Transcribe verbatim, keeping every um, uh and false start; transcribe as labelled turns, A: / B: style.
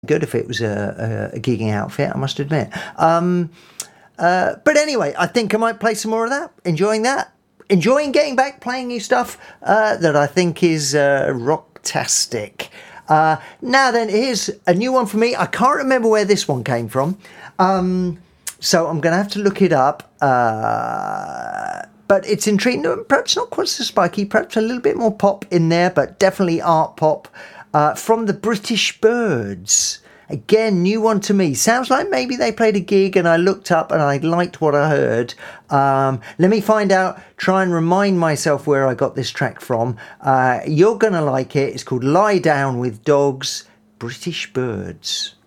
A: good if it was a, a, a gigging outfit, I must admit. Um, uh, but anyway, I think I might play some more of that. Enjoying that. Enjoying getting back, playing new stuff uh, that I think is uh, rocktastic. Uh, now then, here's a new one for me. I can't remember where this one came from. Um, so I'm going to have to look it up. Uh, but it's intriguing. Perhaps not quite so spiky. Perhaps a little bit more pop in there, but definitely art pop. Uh, from the British Birds. Again, new one to me. Sounds like maybe they played a gig and I looked up and I liked what I heard. Um, let me find out, try and remind myself where I got this track from. Uh, you're going to like it. It's called Lie Down with Dogs, British Birds.